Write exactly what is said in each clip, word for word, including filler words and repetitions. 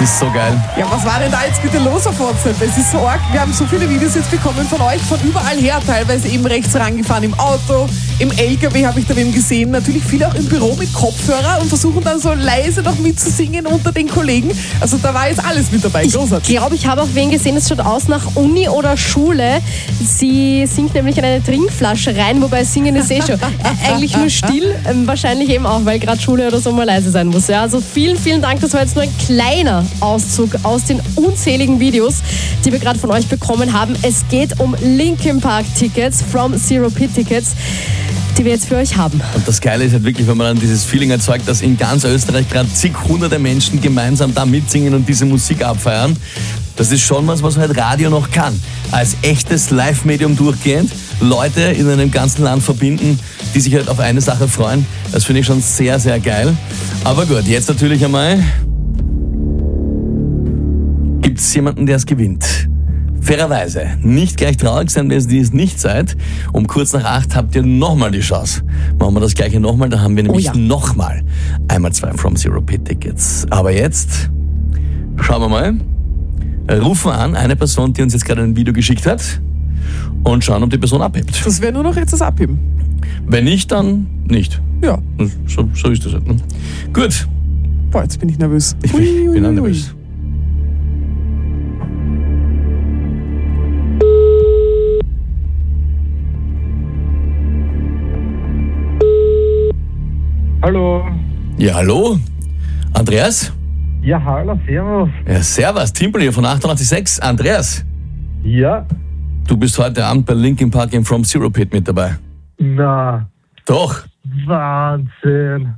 ist so geil. Ja, was war denn da jetzt bitte los auf WhatsApp? Es ist so arg. Wir haben so viele Videos jetzt bekommen von euch, von überall her, teilweise eben rechts rangefahren, im Auto, im L K W habe ich da wen gesehen, natürlich viele auch im Büro mit Kopfhörer und versuchen dann so leise noch mitzusingen unter den Kollegen. Also da war jetzt alles mit dabei. Großartig. Ich glaube, ich habe auch wen gesehen, es schaut aus nach Uni oder Schule. Sie singt nämlich in eine Trinkflasche rein, wobei singen ist eh schon äh, eigentlich nur still, ähm, wahrscheinlich eben auch, weil gerade Schule oder so mal leise sein muss. Ja, also vielen, vielen Dank, das war jetzt nur ein kleiner Auszug aus den unzähligen Videos, die wir gerade von euch bekommen haben. Es geht um Linkin Park Tickets, From Zero Pit Tickets, die wir jetzt für euch haben. Und das Geile ist halt wirklich, wenn man dann dieses Feeling erzeugt, dass in ganz Österreich gerade zig hunderte Menschen gemeinsam da mitsingen und diese Musik abfeiern. Das ist schon was, was halt Radio noch kann. Als echtes Live-Medium durchgehend Leute in einem ganzen Land verbinden, die sich halt auf eine Sache freuen. Das finde ich schon sehr, sehr geil. Aber gut, jetzt natürlich einmal gibt es jemanden, der es gewinnt. Fairerweise, nicht gleich traurig sein, wenn ihr es nicht seid. Um kurz nach acht habt ihr nochmal die Chance. Machen wir das gleiche nochmal, dann haben wir nämlich oh ja. nochmal einmal zwei From Zero Pit Tickets. Aber jetzt schauen wir mal, rufen wir an eine Person, die uns jetzt gerade ein Video geschickt hat und schauen, ob die Person abhebt. Das wäre nur noch jetzt das Abheben. Wenn nicht, dann nicht. Ja. So, so ist das halt. Ne? Gut. Boah, jetzt bin ich nervös. Ich bin, ui, ui, bin auch nervös. Hallo. Ja, hallo? Andreas? Ja, hallo, servus. Ja, servus, Timpel hier von achtundachtzig Komma sechs. Andreas? Ja? Du bist heute Abend bei Linkin Park im From Zero Pit mit dabei. Na. Doch. Wahnsinn.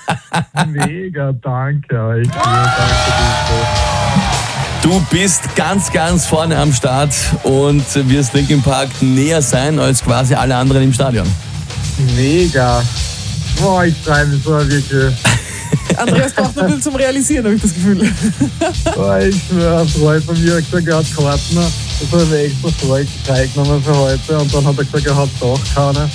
Mega, danke euch. Danke dir. Du bist ganz, ganz vorne am Start und wirst Linkin Park näher sein als quasi alle anderen im Stadion. Mega. Boah, ich freue mich so wirklich. Andreas braucht noch ein bisschen zum Realisieren, habe ich das Gefühl. Boah, ich schwöre, ein Freund von mir hat gesagt, er hat Karten. Das habe ich mir extra freigenommen für heute. Und dann hat er gesagt, er hat doch keine.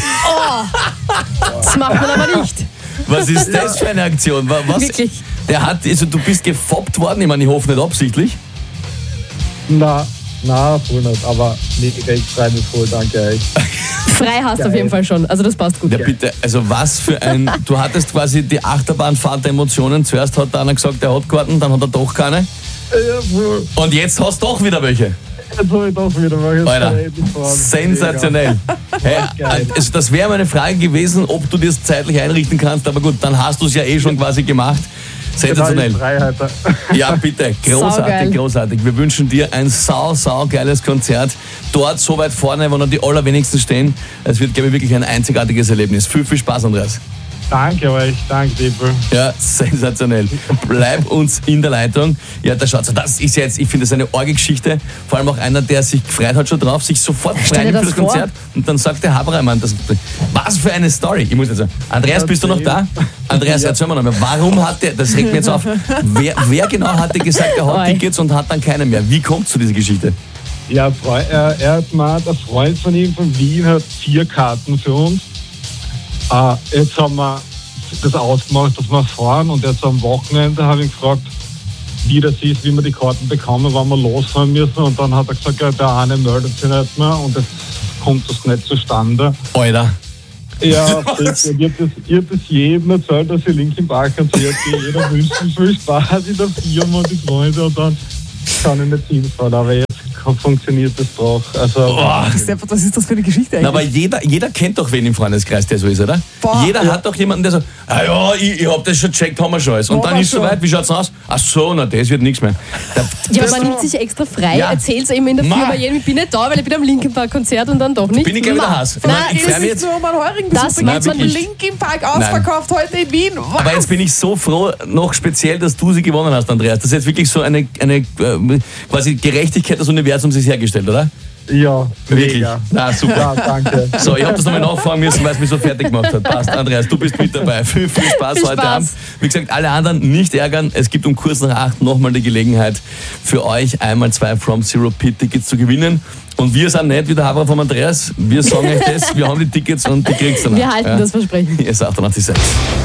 Oh, das macht man aber nicht. Was ist das für eine Aktion? Was? Wirklich? Der hat, also du bist gefoppt worden, ich meine, ich hoffe nicht absichtlich. Na, na, voll nicht. Aber mega, ich freue mich voll, danke euch. Frei hast du auf jeden Fall schon, also das passt gut. Ja bitte, also was für ein, du hattest quasi die Achterbahnfahrt der Emotionen. Zuerst hat einer gesagt, er hat Karten, dann hat er doch keine. Ja, voll. Und jetzt hast du doch wieder welche. Jetzt habe ich doch wieder welche. Alter, sensationell. Hey, also das wäre meine Frage gewesen, ob du das zeitlich einrichten kannst, aber gut, dann hast du es ja eh schon quasi gemacht. Sensationell. Ja, bitte. Großartig, großartig. Wir wünschen dir ein sau, sau geiles Konzert. Dort so weit vorne, wo noch die allerwenigsten stehen. Es wird, glaube ich, wirklich ein einzigartiges Erlebnis. Viel, viel Spaß, Andreas. Danke euch, danke Dippel. Ja, sensationell. Bleib uns in der Leitung. Ja, da schaut's. Das ist jetzt, ich finde das eine Orgelgeschichte. Vor allem auch einer, der sich gefreut hat schon drauf, sich sofort freut für das vor. Konzert. Und dann sagt der Habermann, das, was für eine Story. Ich muss jetzt sagen, Andreas, bist du noch da? Andreas, ja. Erzähl mal noch mal, warum hat der, das regt mir jetzt auf, wer, wer genau hat dir gesagt, er hat Tickets und hat dann keine mehr? Wie kommt es zu dieser Geschichte? Ja, er, er hat mal, der Freund von ihm von Wien hat vier Karten für uns. Uh, jetzt haben wir das ausgemacht, dass wir fahren, und jetzt am Wochenende habe ich gefragt, wie das ist, wie wir die Karten bekommen, wann wir losfahren müssen, und dann hat er gesagt, ja, der eine meldet sich nicht mehr und jetzt kommt das nicht zustande. Alter. Ja, das, ich habe das, ich hab das jedem erzählt, dass ich Linkin Park Konzert gehe. Jeder wünscht mir viel Spaß in der Firma und die Freunde, und dann kann ich nicht hinfahren, aber jetzt funktioniert das doch. Also, oh. Was ist das für eine Geschichte eigentlich? Na, aber jeder, jeder kennt doch wen im Freundeskreis, der so ist, oder? Boah, jeder ja. hat doch jemanden, der so, ah ja, ich, ich hab das schon gecheckt, haben wir schon alles. Und Boah, dann ist es schon. soweit, wie schaut's aus? Ach so, na, das wird nichts mehr. Da, ja, aber man nimmt sich extra frei, Ja. erzählt es eben in der Ma. Firma, ich bin nicht da, weil ich bin am Linkin Park Konzert und dann doch nicht. bin ich gleich wieder Hass. Nein, ich Das freu mich ist jetzt. nur mal Heuring Das besucht. meint man Man nicht. Linkin Park ausverkauft heute in Wien. Was? Aber jetzt bin ich so froh, noch speziell, dass du sie gewonnen hast, Andreas. Das ist jetzt wirklich so eine, eine äh, quasi Gerechtigkeit des Universums ist hergestellt, oder? ja, Wirklich? mega. Na, super. Ja, danke. So, ich habe das nochmal nachfragen müssen, weil es mich so fertig gemacht hat. Passt, Andreas, du bist mit dabei. Viel, viel Spaß Viel heute Spaß. Abend. Wie gesagt, alle anderen nicht ärgern. Es gibt um kurz nach acht nochmal die Gelegenheit für euch, einmal zwei From Zero Pit Tickets zu gewinnen. Und wir sind nicht wie der Haber von Andreas. Wir sagen euch das, wir haben die Tickets und die kriegst du dann. Wir halten ja. das Versprechen. Hier ist achtundachtzig Komma sechs.